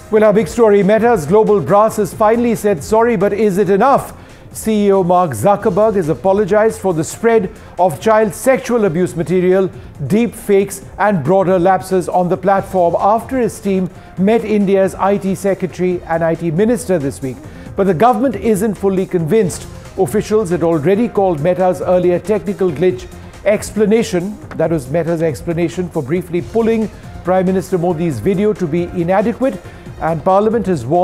Well, our big story, Meta's global brass has finally said sorry, but is it enough? CEO Mark Zuckerberg has apologized for the spread of child sexual abuse material, deep fakes and broader lapses on the platform after his team met India's IT Secretary and IT Minister this week. But the government isn't fully convinced. Officials had already called Meta's earlier technical glitch explanation, that was Meta's explanation for briefly pulling Prime Minister Modi's video, to be inadequate, and Parliament has warned